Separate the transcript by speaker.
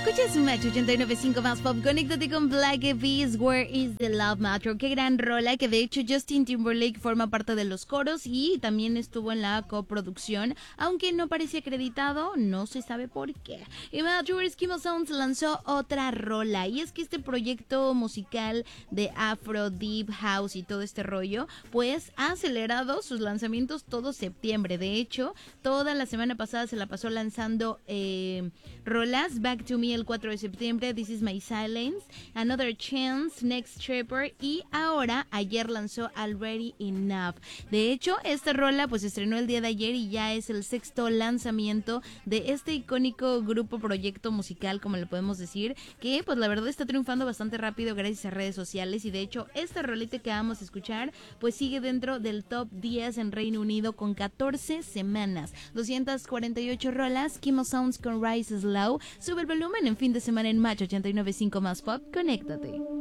Speaker 1: Escuchas Match 89.5 más pop. Conéctate con Black Eyed Peas, Where is the Love Matter. Qué gran rola, que de hecho Justin Timberlake forma parte de los coros y también estuvo en la coproducción, aunque no parecía acreditado, no se sabe por qué. Y Matthew Eskimo Sounds lanzó otra rola, y es que este proyecto musical de Afro, Deep House y todo este rollo, pues ha acelerado sus lanzamientos todo septiembre. De hecho, toda la semana pasada se la pasó lanzando rolas. Back to Me el 4 de septiembre, This Is My Silence, Another Chance, Next Trapper, y ahora ayer lanzó Already Enough. De hecho, esta rola pues estrenó el día de ayer y ya es el sexto lanzamiento de este icónico grupo, proyecto musical, como le podemos decir, que pues la verdad está triunfando bastante rápido gracias a redes sociales. Y de hecho esta rolita que vamos a escuchar pues sigue dentro del top 10 en Reino Unido con 14 semanas, 248 rolas. Kimo Sounds con Rise Slow. Sube el volumen en fin de semana en Match 89.5 más pop. Conéctate.